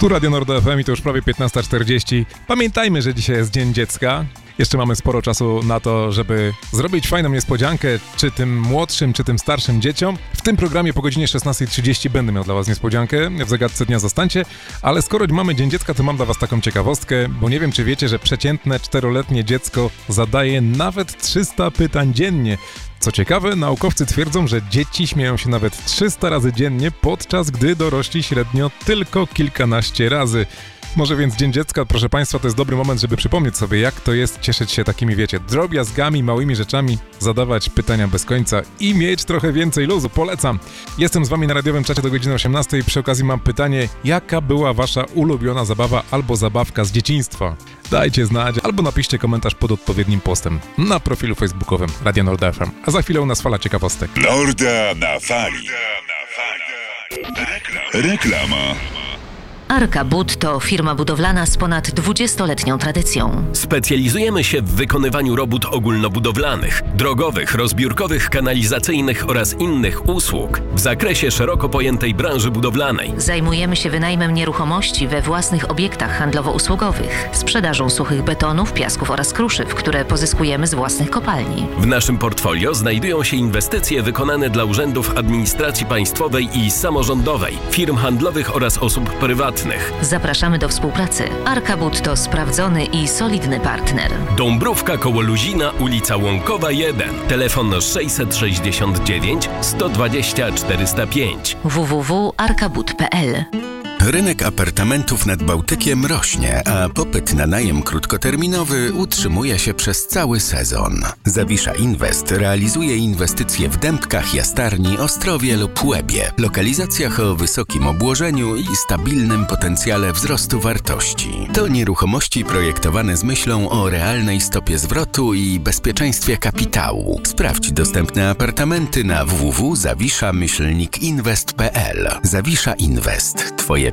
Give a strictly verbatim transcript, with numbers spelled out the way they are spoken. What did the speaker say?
Tu Radio Nord F M i to już prawie piętnasta czterdzieści. Pamiętajmy, że dzisiaj jest Dzień Dziecka. Jeszcze mamy sporo czasu na to, żeby zrobić fajną niespodziankę, czy tym młodszym, czy tym starszym dzieciom. W tym programie po godzinie szesnasta trzydzieści będę miał dla was niespodziankę, w zagadce dnia zostańcie, ale skoro mamy Dzień Dziecka, to mam dla was taką ciekawostkę, bo nie wiem, czy wiecie, że przeciętne czteroletnie dziecko zadaje nawet trzysta pytań dziennie. Co ciekawe, naukowcy twierdzą, że dzieci śmieją się nawet trzysta razy dziennie, podczas gdy dorośli średnio tylko kilkanaście razy. Może więc Dzień Dziecka, proszę Państwa, to jest dobry moment, żeby przypomnieć sobie, jak to jest cieszyć się takimi, wiecie, drobiazgami, małymi rzeczami, zadawać pytania bez końca i mieć trochę więcej luzu. Polecam. Jestem z Wami na radiowym czacie do godziny osiemnastej. Przy okazji mam pytanie, jaka była Wasza ulubiona zabawa albo zabawka z dzieciństwa? Dajcie znać, albo napiszcie komentarz pod odpowiednim postem na profilu facebookowym Radia Nord F M. A za chwilę u nas fala ciekawostek. Norda na fali. Reklama. Arka Bud to firma budowlana z ponad dwudziestoletnią tradycją. Specjalizujemy się w wykonywaniu robót ogólnobudowlanych, drogowych, rozbiórkowych, kanalizacyjnych oraz innych usług w zakresie szeroko pojętej branży budowlanej. Zajmujemy się wynajmem nieruchomości we własnych obiektach handlowo-usługowych, sprzedażą suchych betonów, piasków oraz kruszyw, które pozyskujemy z własnych kopalni. W naszym portfolio znajdują się inwestycje wykonane dla urzędów administracji państwowej i samorządowej, firm handlowych oraz osób prywatnych. Zapraszamy do współpracy. Arka Bud to sprawdzony i solidny partner. Dąbrówka koło Luzina, ulica Łąkowa jeden. Telefon sześćset sześćdziesiąt dziewięć sto dwadzieścia czterysta pięć. w w w kropka arka bud kropka p l. Rynek apartamentów nad Bałtykiem rośnie, a popyt na najem krótkoterminowy utrzymuje się przez cały sezon. Zawisza Invest realizuje inwestycje w Dębkach, Jastarni, Ostrowie lub Łebie, lokalizacjach o wysokim obłożeniu i stabilnym potencjale wzrostu wartości. To nieruchomości projektowane z myślą o realnej stopie zwrotu i bezpieczeństwie kapitału. Sprawdź dostępne apartamenty na w w w kropka zawisza myślnik inwest kropka p l. Zawisza Invest. Twoje